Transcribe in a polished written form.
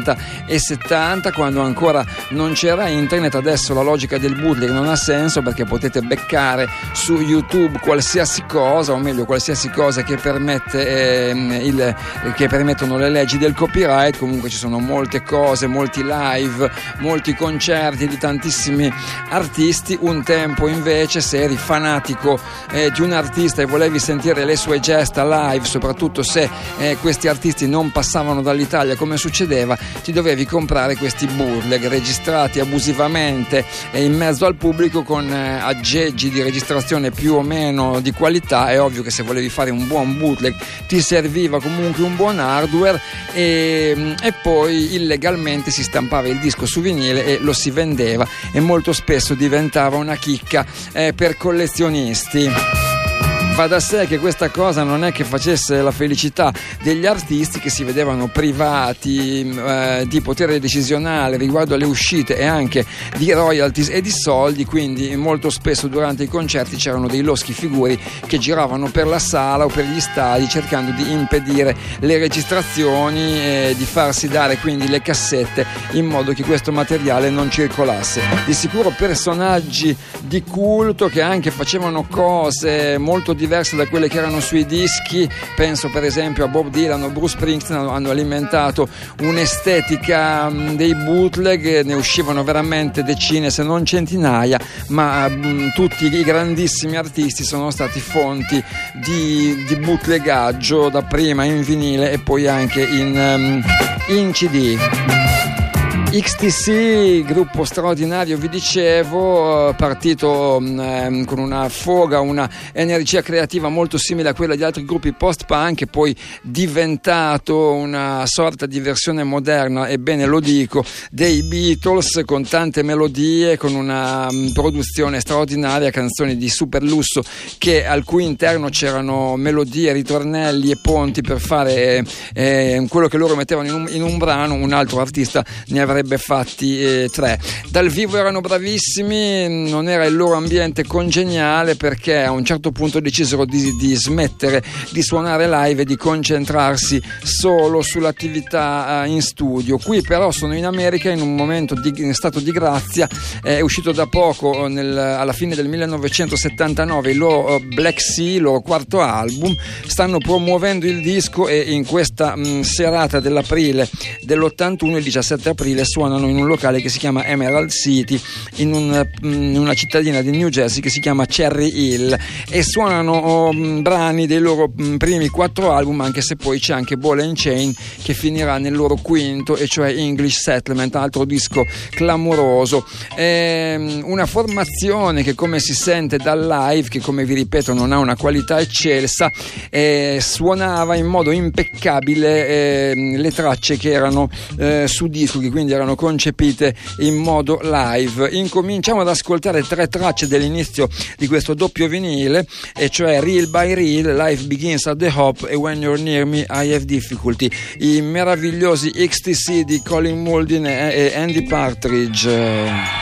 e 70, quando ancora non c'era internet. Adesso la logica del bootleg non ha senso, perché potete beccare su YouTube qualsiasi cosa, o meglio qualsiasi cosa che che permettono le leggi del copyright. Comunque ci sono molte cose, molti live, molti concerti di tantissimi artisti. Un tempo invece, se eri fanatico di un artista e volevi sentire le sue gesta live, soprattutto se questi artisti non passavano dall'Italia come succedeva, ti dovevi comprare questi bootleg registrati abusivamente in mezzo al pubblico, con aggeggi di registrazione più o meno di qualità. È ovvio che se volevi fare un buon bootleg ti serviva comunque un buon hardware, e poi illegalmente si stampava il disco su vinile e lo si vendeva, e molto spesso diventava una chicca per collezionisti. Va da sé che questa cosa non è che facesse la felicità degli artisti, che si vedevano privati di potere decisionale riguardo alle uscite e anche di royalties e di soldi. Quindi molto spesso durante i concerti c'erano dei loschi figuri che giravano per la sala o per gli stadi cercando di impedire le registrazioni, di farsi dare quindi le cassette in modo che questo materiale non circolasse. Di sicuro personaggi di culto che anche facevano cose molto diverse da quelle che erano sui dischi. Penso per esempio a Bob Dylan o Bruce Springsteen. Hanno alimentato un'estetica dei bootleg, ne uscivano veramente decine se non centinaia, ma tutti i grandissimi artisti sono stati fonti di bootlegaggio, dapprima in vinile e poi anche in CD. XTC, gruppo straordinario, vi dicevo, partito con una foga, una energia creativa molto simile a quella di altri gruppi post-punk, e poi diventato una sorta di versione moderna, ebbene lo dico, dei Beatles, con tante melodie, con una produzione straordinaria, canzoni di super lusso al cui interno c'erano melodie, ritornelli e ponti per fare quello che loro mettevano in un brano. Un altro artista ne avrebbe fatti 3. Dal vivo erano bravissimi, non era il loro ambiente congeniale, perché a un certo punto decisero di smettere di suonare live e di concentrarsi solo sull'attività in studio. Qui però sono in America in un momento in stato di grazia. È uscito da poco, alla fine del 1979, il loro Black Sea, il loro quarto album. Stanno promuovendo il disco, e in questa serata dell'aprile dell'81, il 17 aprile, suonano in un locale che si chiama Emerald City, in una cittadina di New Jersey che si chiama Cherry Hill, e suonano brani dei loro primi 4 album, anche se poi c'è anche Ball and Chain che finirà nel loro quinto, e cioè English Settlement, altro disco clamoroso. Una formazione che, come si sente dal live, che come vi ripeto non ha una qualità eccelsa, suonava in modo impeccabile le tracce che erano su disco, che quindi erano concepite in modo live. Incominciamo ad ascoltare 3 tracce dell'inizio di questo doppio vinile, e cioè Real by Real, Life Begins at the Hop e When You're Near Me I Have Difficulty, i meravigliosi XTC di Colin Moulding e Andy Partridge.